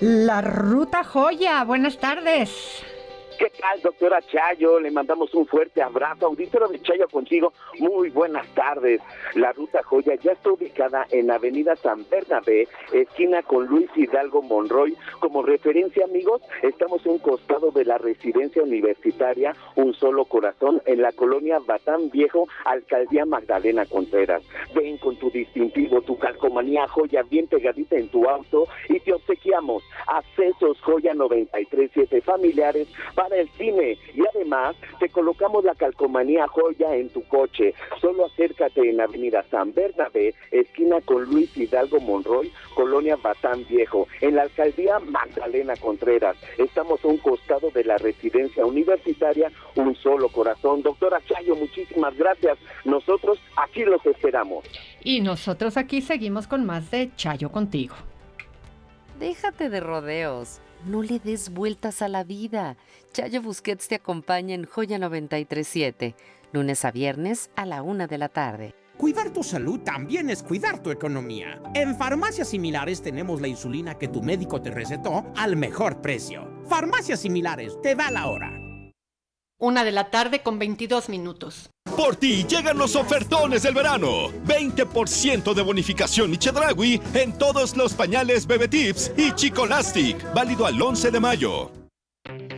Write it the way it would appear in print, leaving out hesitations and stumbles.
La Ruta Joya. Buenas tardes. ¿Qué tal, doctora Chayo? Le mandamos un fuerte abrazo. Auditorio de Chayo contigo, muy buenas tardes. La Ruta Joya ya está ubicada en Avenida San Bernabé, esquina con Luis Hidalgo Monroy. Como referencia, amigos, estamos a un costado de la residencia universitaria Un Solo Corazón, en la colonia Batán Viejo, Alcaldía Magdalena Contreras. Ven con tu distintivo, tu calcomanía Joya bien pegadita en tu auto y te obsequiamos accesos Joya 93.7 familiares para el cine, y además te colocamos la calcomanía Joya en tu coche. Solo acércate en Avenida San Bernabé, esquina con Luis Hidalgo Monroy, colonia Batán Viejo, en la Alcaldía Magdalena Contreras. Estamos a un costado de la residencia universitaria Un Solo Corazón. Doctora Chayo, muchísimas gracias. Nosotros aquí los esperamos. Y nosotros aquí seguimos con más de Chayo contigo. Déjate de rodeos. No le des vueltas a la vida. Chayo Busquets te acompaña en Joya 93.7, lunes a viernes a la 1 de la tarde. Cuidar tu salud también es cuidar tu economía. En Farmacias Similares tenemos la insulina que tu médico te recetó al mejor precio. Farmacias Similares, te da la hora. 1 de la tarde con 22 minutos. Por ti llegan los ofertones del verano. 20% de bonificación y Chedraui en todos los pañales Bebé Tips y Chicolastic. Válido al 11 de mayo.